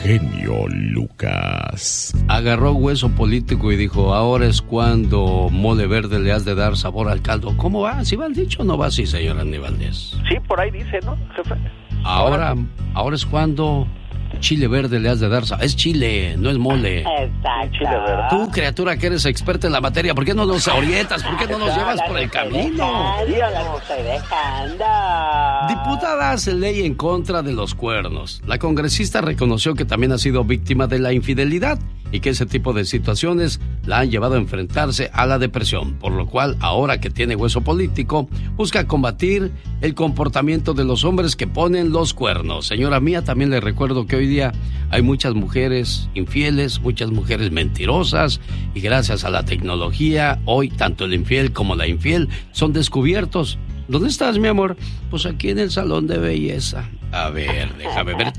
genio Lucas. Agarró hueso político y dijo, ahora es cuando, mole verde, le has de dar sabor al caldo. ¿Cómo va? ¿Sí va el dicho o no va así, señor Andy Valdés? Sí, por ahí dice, ¿no, jefe? Ahora es cuando... chile verde le has de dar... Es chile, no es mole. Exacto. Chile verde. Tú, criatura que eres experta en la materia, ¿por qué no nos orientas? ¿Por qué no nos llevas por el camino? Estoy dejando. Diputada hace ley en contra de los cuernos. La congresista reconoció que también ha sido víctima de la infidelidad y que ese tipo de situaciones la han llevado a enfrentarse a la depresión, por lo cual, ahora que tiene hueso político, busca combatir el comportamiento de los hombres que ponen los cuernos. Señora mía, también le recuerdo que hoy día hay muchas mujeres infieles, muchas mujeres mentirosas, y gracias a la tecnología, hoy tanto el infiel como la infiel son descubiertos. ¿Dónde estás, mi amor? Pues aquí en el salón de belleza. A ver, déjame ver.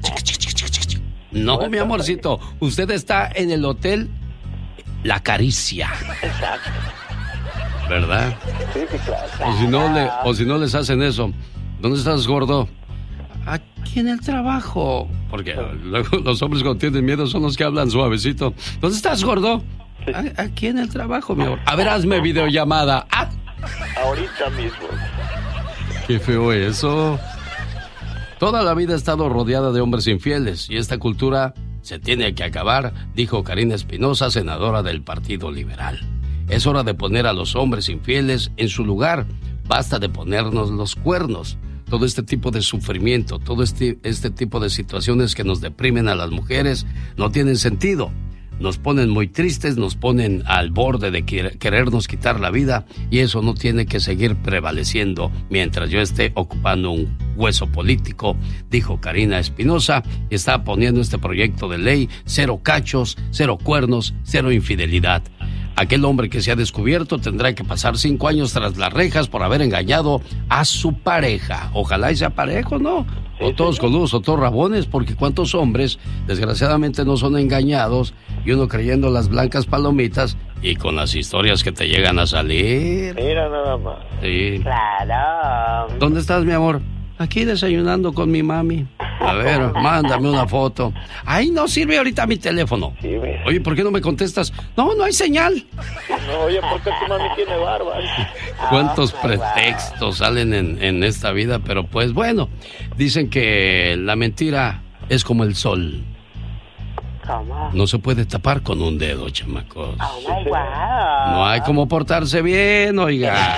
No, mi amorcito, usted está en el hotel La Caricia. Exacto. ¿Verdad? Sí, claro. O si no les hacen eso, ¿dónde estás, gordo? Aquí en el trabajo. Porque luego los hombres cuando tienen miedo son los que hablan suavecito. ¿Dónde estás, gordo? Aquí en el trabajo, mi amor. A ver, hazme videollamada. ¡Ah! Ahorita mismo. Qué feo eso. Toda la vida he estado rodeada de hombres infieles y esta cultura se tiene que acabar, dijo Karina Espinosa, senadora del Partido Liberal. Es hora de poner a los hombres infieles en su lugar. Basta de ponernos los cuernos. Todo este tipo de sufrimiento, todo este tipo de situaciones que nos deprimen a las mujeres no tienen sentido. Nos ponen muy tristes, nos ponen al borde de querernos quitar la vida, y eso no tiene que seguir prevaleciendo mientras yo esté ocupando un hueso político, dijo Karina Espinosa, y está poniendo este proyecto de ley: 0 cachos, 0 cuernos, 0 infidelidad. Aquel hombre que se ha descubierto tendrá que pasar 5 años tras las rejas por haber engañado a su pareja. Ojalá y sea parejo, ¿no? O todos coludos o todos rabones, porque cuántos hombres desgraciadamente no son engañados y uno creyendo las blancas palomitas y con las historias que te llegan a salir. Mira nada más. Sí. Claro. ¿Dónde estás, mi amor? Aquí desayunando con mi mami. A ver, mándame una foto. Ay, no sirve ahorita mi teléfono. Sí, mira. Oye, ¿por qué no me contestas? No, no hay señal. No, oye, ¿por qué tu mami tiene barba? ¿Cuántos pretextos salen en esta vida? Pero pues bueno, dicen que la mentira es como el sol. ¿Cómo? No se puede tapar con un dedo, chamacos. Oh my God. No hay como portarse bien, oiga.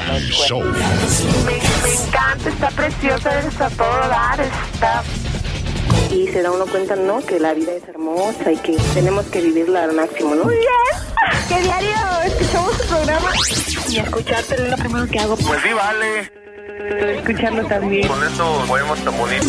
Me encanta, está preciosa, está todo dar, está... Y se da uno cuenta, ¿no? Que la vida es hermosa y que tenemos que vivirla al máximo, ¿no? Muy bien. Que diario escuchamos tu programa y escucharte es lo primero que hago. Pues sí, vale. Escucharlo también. Con eso podemos tan bonito.